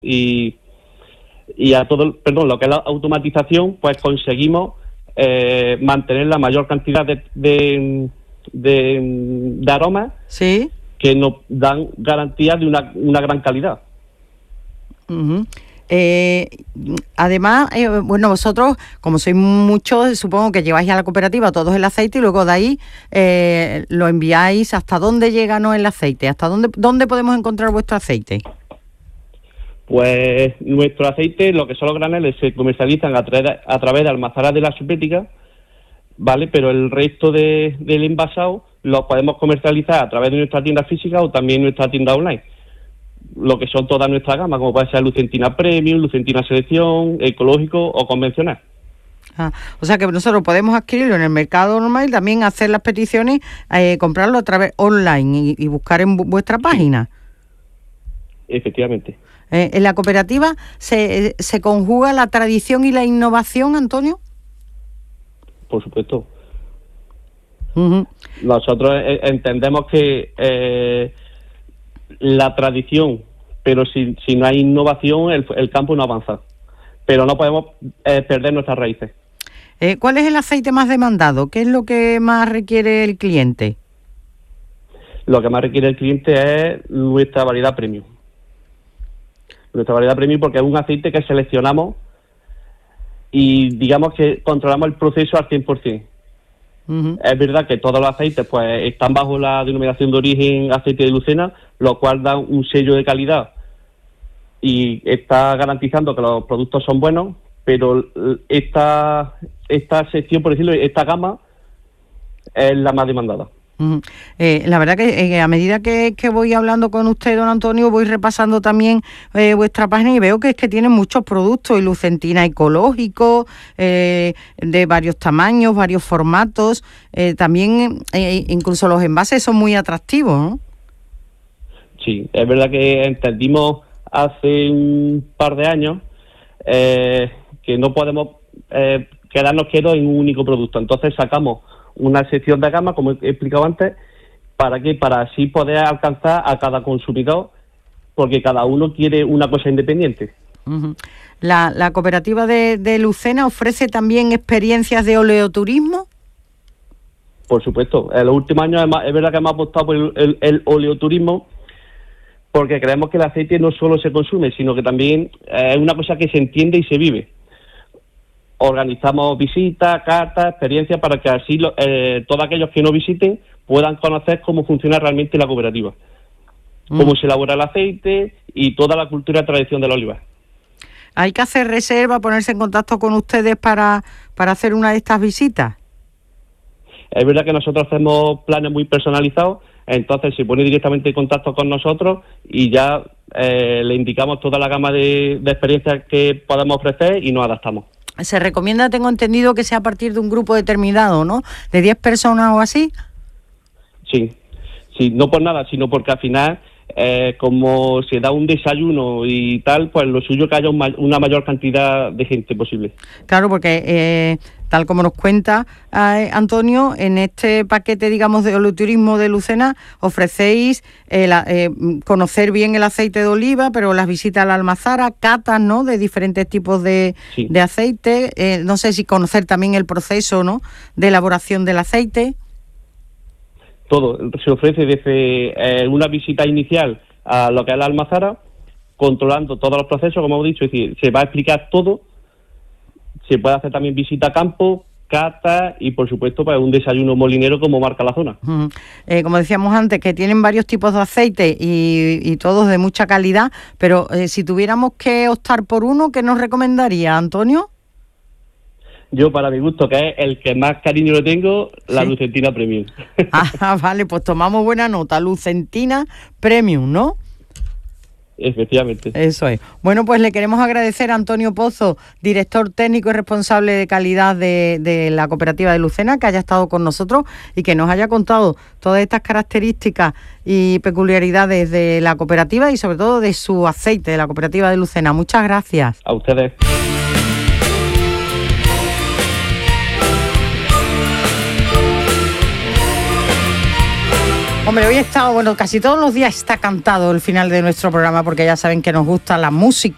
y a todo, lo que es la automatización, pues conseguimos mantener la mayor cantidad de aromas, sí, que nos dan garantía de una gran calidad. Uh-huh. Además, bueno, vosotros, como sois muchos, supongo que lleváis a la cooperativa todos el aceite y luego de ahí lo enviáis. ¿Hasta dónde llega, no, el aceite? ¿Hasta dónde podemos encontrar vuestro aceite? Pues nuestro aceite, lo que son los graneles, se comercializan a través de almazaras de la Subbética, ¿vale? Pero el resto del envasado lo podemos comercializar a través de nuestra tienda física o también nuestra tienda online. Lo que son toda nuestra gama, como puede ser Lucentina Premium, Lucentina Selección, ecológico o convencional. O sea que nosotros podemos adquirirlo en el mercado normal y también hacer las peticiones, comprarlo a través online y buscar en vuestra página. Efectivamente. ¿En la cooperativa se conjuga la tradición y la innovación, Antonio? Por supuesto. Uh-huh. Nosotros entendemos que la tradición, pero si no hay innovación, el campo no avanza. Pero no podemos perder nuestras raíces. ¿Cuál es el aceite más demandado? ¿Qué es lo que más requiere el cliente? Lo que más requiere el cliente es nuestra variedad premium. Nuestra variedad premium, porque es un aceite que seleccionamos y digamos que controlamos el proceso al 100%. Uh-huh. Es verdad que todos los aceites pues están bajo la denominación de origen aceite de Lucena, lo cual da un sello de calidad y está garantizando que los productos son buenos, pero esta sección, por decirlo, esta gama es la más demandada. Uh-huh. La verdad que a medida que voy hablando con usted, don Antonio, voy repasando también vuestra página y veo que es que tienen muchos productos, y Lucentina ecológico, de varios tamaños, varios formatos, también incluso los envases son muy atractivos, ¿no? Sí, es verdad que entendimos hace un par de años que no podemos quedarnos quietos en un único producto, entonces sacamos una sección de gama, como he explicado antes, ¿para qué? Para así poder alcanzar a cada consumidor, porque cada uno quiere una cosa independiente. Uh-huh. ¿La cooperativa de Lucena ofrece también experiencias de oleoturismo? Por supuesto. En los últimos años es verdad que hemos apostado por el oleoturismo, porque creemos que el aceite no solo se consume, sino que también es una cosa que se entiende y se vive. Organizamos visitas, cartas, experiencias para que así todos aquellos que no visiten puedan conocer cómo funciona realmente la cooperativa, cómo se elabora el aceite y toda la cultura y tradición de la oliva. ¿Hay que hacer reserva, ponerse en contacto con ustedes para hacer una de estas visitas? Es verdad que nosotros hacemos planes muy personalizados, entonces se pone directamente en contacto con nosotros y ya le indicamos toda la gama de experiencias que podemos ofrecer y nos adaptamos. Se recomienda, tengo entendido, que sea a partir de un grupo determinado, ¿no? ¿De 10 personas o así? Sí, no por nada, sino porque al final, como se da un desayuno y tal, pues lo suyo es que haya una mayor cantidad de gente posible. Claro, porque tal como nos cuenta Antonio, en este paquete, digamos, de oleoturismo de Lucena, ofrecéis conocer bien el aceite de oliva, pero las visitas a la almazara, catas, ¿no?, de diferentes tipos de aceite, no sé si conocer también el proceso, ¿no?, de elaboración del aceite. Todo se ofrece desde una visita inicial a lo que es la almazara, controlando todos los procesos, como hemos dicho, es decir, se va a explicar todo. Se puede hacer también visita a campo, cata y, por supuesto, pues un desayuno molinero como marca la zona. Uh-huh. Como decíamos antes, que tienen varios tipos de aceite y todos de mucha calidad, pero si tuviéramos que optar por uno, ¿qué nos recomendaría, Antonio? Yo, para mi gusto, que es el que más cariño le tengo, la Lucentina Premium. Vale, pues tomamos buena nota, Lucentina Premium, ¿no? Efectivamente. Eso es. Bueno, pues le queremos agradecer a Antonio Pozo, director técnico y responsable de calidad de la cooperativa de Lucena, que haya estado con nosotros y que nos haya contado todas estas características y peculiaridades de la cooperativa y sobre todo de su aceite, de la cooperativa de Lucena. Muchas gracias. A ustedes. Hombre, hoy casi todos los días está cantado el final de nuestro programa, porque ya saben que nos gusta la música.